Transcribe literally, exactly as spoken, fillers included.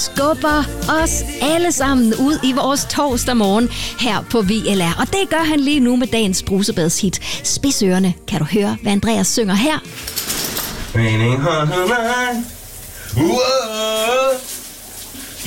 skubber os alle sammen ud i vores torsdag morgen her på V L R. Og det gør han lige nu med dagens brusebadshit. Spidsørerne, kan du høre, hvad Andreas synger her? Raining on the line. Whoa.